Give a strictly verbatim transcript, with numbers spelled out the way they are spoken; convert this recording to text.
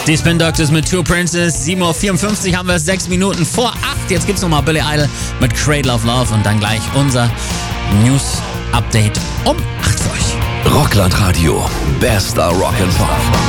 Die Spin Doctors mit Two Princes. sieben Uhr vierundfünfzig haben wir es, sechs Minuten vor acht. Jetzt gibt's nochmal Billy Idol mit Cradle of Love und dann gleich unser News-Update um acht für euch. Rockland Radio, bester Rock'n'Pop.